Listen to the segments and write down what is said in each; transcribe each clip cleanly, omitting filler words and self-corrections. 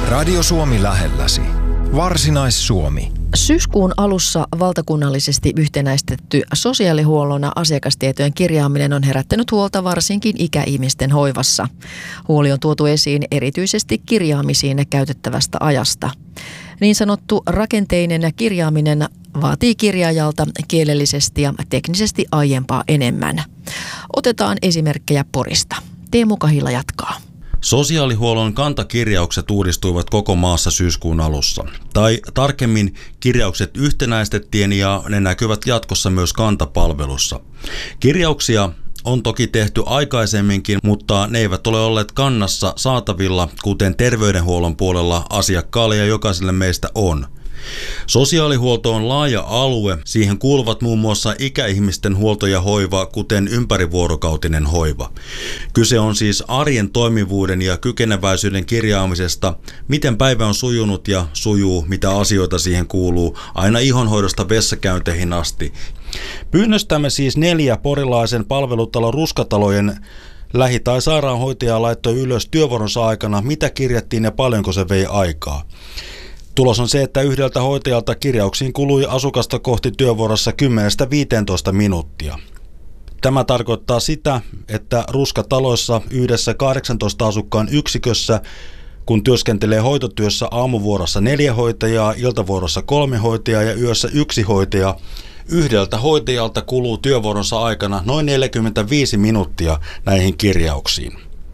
Radio Suomi lähelläsi. Varsinais-Suomi. Syyskuun alussa valtakunnallisesti yhtenäistetty sosiaalihuollon asiakastietojen kirjaaminen on herättänyt huolta varsinkin ikäihmisten hoivassa. Huoli on tuotu esiin erityisesti kirjaamisiin käytettävästä ajasta. Niin sanottu rakenteinen kirjaaminen vaatii kirjaajalta kielellisesti ja teknisesti aiempaa enemmän. Otetaan esimerkkejä Porista. Teemu Kahila jatkaa. Sosiaalihuollon kantakirjaukset uudistuivat koko maassa syyskuun alussa. Tai tarkemmin kirjaukset yhtenäistettiin ja ne näkyvät jatkossa myös kantapalvelussa. Kirjauksia on toki tehty aikaisemminkin, mutta ne eivät ole olleet kannassa saatavilla, kuten terveydenhuollon puolella asiakkaalle ja jokaiselle meistä on. Sosiaalihuolto on laaja alue. Siihen kuuluvat muun muassa ikäihmisten huolto ja hoiva, kuten ympärivuorokautinen hoiva. Kyse on siis arjen toimivuuden ja kykeneväisyyden kirjaamisesta, miten päivä on sujunut ja sujuu, mitä asioita siihen kuuluu, aina ihonhoidosta vessakäynteihin asti. Pyynnöstämme siis 4 porilaisen palvelutalon Ruskatalojen lähi- tai sairaanhoitaja laittoi ylös työvuoronsa aikana, mitä kirjattiin ja paljonko se vei aikaa. Tulos on se, että yhdeltä hoitajalta kirjauksiin kului asukasta kohti työvuorossa 10-15 minuuttia. Tämä tarkoittaa sitä, että Ruskataloissa yhdessä 18 asukkaan yksikössä, kun työskentelee hoitotyössä aamuvuorossa 4 hoitajaa, iltavuorossa 3 hoitajaa ja yössä 1 hoitaja, yhdeltä hoitajalta kuluu työvuoronsa aikana noin 45 minuuttia näihin kirjauksiin.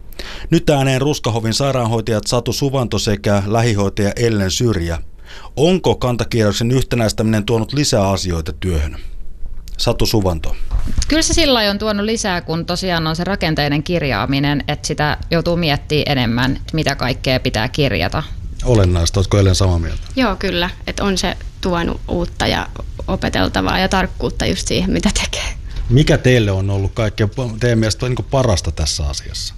Nyt ääneen Ruskahovin sairaanhoitajat Satu Suvanto sekä lähihoitaja Ellen Syrjä. Onko kantakirjauksen yhtenäistäminen tuonut lisää asioita työhön? Satu Suvanto. Kyllä se sillä lailla on tuonut lisää, kun tosiaan on se rakenteinen kirjaaminen, että sitä joutuu miettimään enemmän, mitä kaikkea pitää kirjata. Olennaista, oletko Ellen samaa mieltä? Joo, kyllä. Että on se tuonut uutta ja opeteltavaa ja tarkkuutta just siihen, mitä tekee. Mikä teille on ollut kaikkein teidän mielestä parasta tässä asiassa?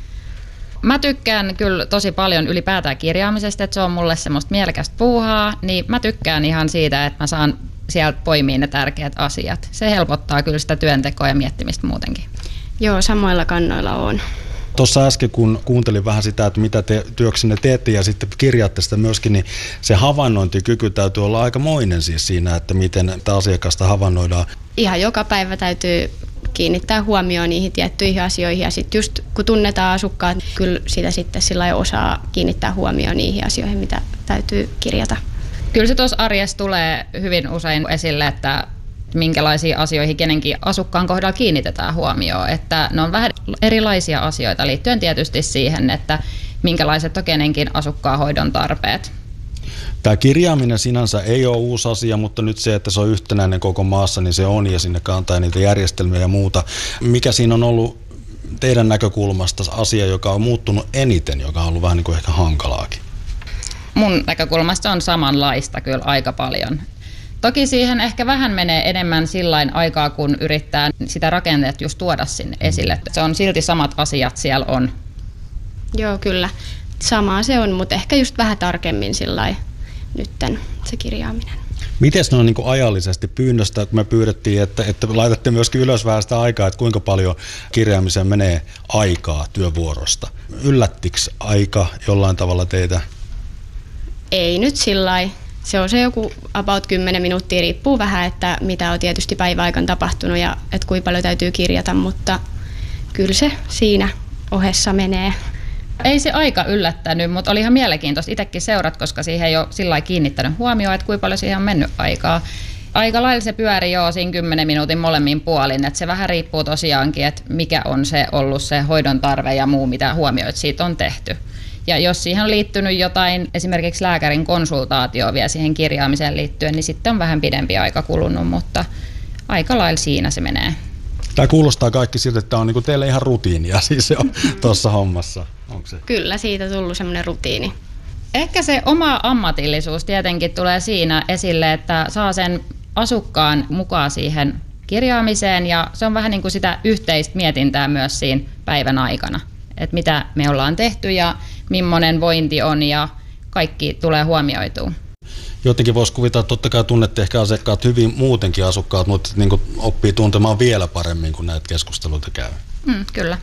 Mä tykkään kyllä tosi paljon ylipäätään kirjaamisesta, että se on mulle semmoista mielekästä puuhaa, niin mä tykkään ihan siitä, että mä saan sieltä poimia ne tärkeät asiat. Se helpottaa kyllä sitä työntekoa ja miettimistä muutenkin. Joo, samoilla kannoilla on. Tuossa äsken, kun kuuntelin vähän sitä, että mitä te työksenne teette ja sitten kirjaatte sitä myöskin, niin se havainnointikyky täytyy olla aikamoinen siis siinä, että miten tätä asiakasta havainnoidaan. Ihan joka päivä täytyy kiinnittää huomioon niihin tiettyihin asioihin ja sitten just kun tunnetaan asukkaat, kyllä sitä sitten sillä lailla osaa kiinnittää huomioon niihin asioihin, mitä täytyy kirjata. Kyllä se tuossa arjessa tulee hyvin usein esille, että minkälaisiin asioihin kenenkin asukkaan kohdalla kiinnitetään huomioon, että ne on vähän erilaisia asioita liittyen tietysti siihen, että minkälaiset on kenenkin asukkaan hoidon tarpeet. Tämä kirjaaminen sinänsä ei ole uusi asia, mutta nyt se, että se on yhtenäinen koko maassa, niin se on ja sinne kantaa niitä järjestelmiä ja muuta. Mikä siinä on ollut teidän näkökulmasta asia, joka on muuttunut eniten, joka on ollut vähän niin kuin ehkä hankalaakin? Mun näkökulmasta on samanlaista kyllä aika paljon. Toki siihen ehkä vähän menee enemmän sillain aikaa, kun yrittää sitä rakenteet just tuoda sinne esille. Se on silti samat asiat siellä on. Joo, kyllä. Samaa se on, mutta ehkä just vähän tarkemmin sillai nytten se kirjaaminen. Miten ne on niin kuin ajallisesti pyynnöstä, kun me pyydettiin, että laitatte myöskin ylös vähän sitä aikaa, että kuinka paljon kirjaamiseen menee aikaa työvuorosta? Yllättikö aika jollain tavalla teitä? Ei nyt sillai. Se on se joku about 10 minuuttia, riippuu vähän, että mitä on tietysti päiväaikaan tapahtunut ja että kuinka paljon täytyy kirjata, mutta kyllä se siinä ohessa menee. Ei se aika yllättänyt, mutta oli ihan mielenkiintoista itsekin seurat, koska siihen ei ole sillä lailla kiinnittänyt huomioon, että kuinka paljon siihen on mennyt aikaa. Aika lailla se pyöri jo siinä 10 minuutin molemmin puolin, että se vähän riippuu tosiaankin, että mikä on se ollut se hoidon tarve ja muu, mitä huomioit siitä on tehty. Ja jos siihen on liittynyt jotain, esimerkiksi lääkärin konsultaatio vielä siihen kirjaamiseen liittyen, niin sitten on vähän pidempi aika kulunut, mutta aika lailla siinä se menee. Tämä kuulostaa kaikki siltä, että tämä on niin kuin teille ihan rutiinia siis jo tuossa hommassa. Onko se? Kyllä, siitä tullut semmoinen rutiini. Ehkä se oma ammatillisuus tietenkin tulee siinä esille, että saa sen asukkaan mukaan siihen kirjaamiseen ja se on vähän niin kuin sitä yhteistä mietintää myös siinä päivän aikana. Että mitä me ollaan tehty ja millainen vointi on ja kaikki tulee huomioitua. Jotenkin voisi kuvitella, että totta kai tunnette ehkä asiakkaat hyvin muutenkin asukkaat, mutta niin kuin oppii tuntemaan vielä paremmin, kun näitä keskusteluita käy. Kyllä.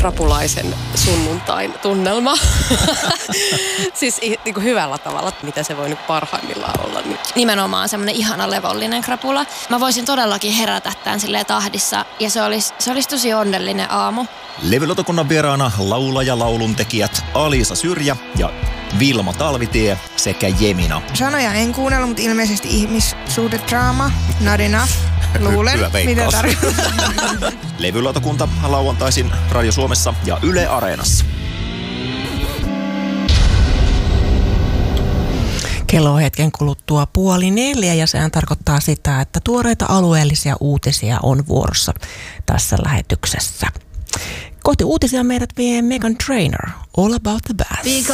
krapulaisen sunnuntain tunnelma. Siis niin kuin hyvällä tavalla, mitä se voi nyt parhaimmillaan olla nyt. Nimenomaan semmoinen ihana levollinen krapula. Mä voisin todellakin herätä tämän silleen tahdissa ja se olisi tosi onnellinen aamu. Levylautakunnan vieraana laulaja lauluntekijät Alisa Syrjä ja Vilma Talvitie sekä Jemina. Sanoja en kuunnella, mutta ilmeisesti ihmissuhdedraama. Not enough. Luulen, mitä tarkoittaa. Levylautakunta lauantaisin Radio Suomessa ja Yle Areenassa. Kello on hetken kuluttua 3:30 ja sehän tarkoittaa sitä, että tuoreita alueellisia uutisia on vuorossa tässä lähetyksessä. Kohti uutisia meidät vie Meghan Trainor, All About the Bath.